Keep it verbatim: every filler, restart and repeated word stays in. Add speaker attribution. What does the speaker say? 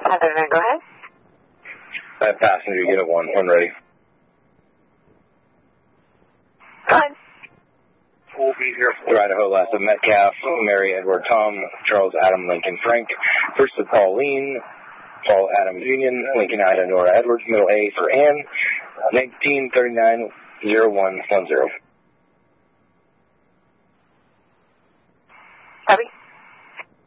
Speaker 1: Heather, then go ahead.
Speaker 2: Uh, passenger unit one, when ready.
Speaker 1: Go ahead.
Speaker 2: We'll be here for Idaho, last of Metcalf, Mary, Edward, Tom, Charles, Adam, Lincoln, Frank. First of Pauline, Paul, Adams, Union, Lincoln, Ida, Nora, Edwards. Middle A for Ann, nineteen thirty-nine oh one ten.
Speaker 1: Copy.